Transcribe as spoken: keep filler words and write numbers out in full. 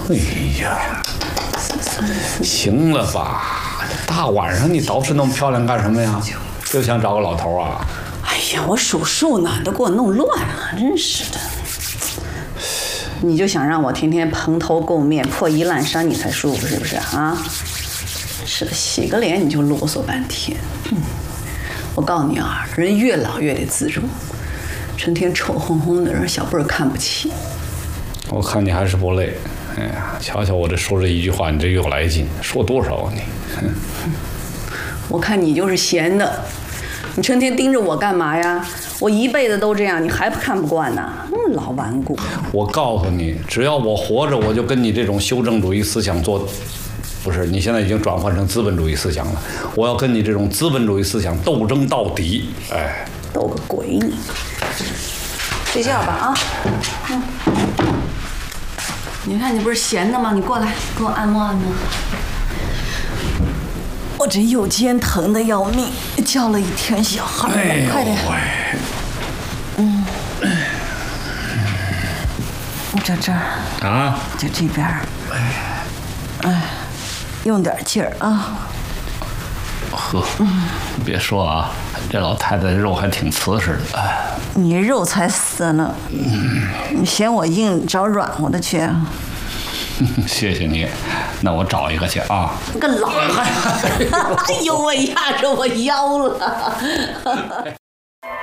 哎呀，行了吧？大晚上你捯饬那么漂亮干什么呀？就想找个老头啊？ 哎呀，我数数呢，都给我弄乱了，真是的。你就想让我天天蓬头垢面、破衣烂衫，你才舒服是不是啊？是的，洗个脸你就啰嗦半天。嗯，我告诉你啊，人越老越得自重，成天丑烘烘的，让小辈儿看不起。 我看你还是不累。哎呀，瞧瞧我这说这一句话，你这又来劲，说多少啊你？哼， 我看你就是闲的，你成天盯着我干嘛呀？我一辈子都这样，你还不看不惯呢？嗯，老顽固。 我告诉你，只要我活着，我就跟你这种修正主义思想做，不是，你现在已经转换成资本主义思想了。我要跟你这种资本主义思想斗争到底。哎， 斗个鬼你！睡觉吧啊。嗯。你看你不是闲的吗？你过来给我按摩按摩。我这右肩疼的要命，叫了一天小孩了，哎、快点。嗯。就这儿啊， 就这边。哎，用点劲儿啊。 呵，嗯，别说啊，这老太太肉还挺瓷实的。哎， 你肉才死呢。嗯，你嫌我硬，找软和的去。 谢谢你，那我找一个去啊。 个老汉！哎呦喂，压着我腰了。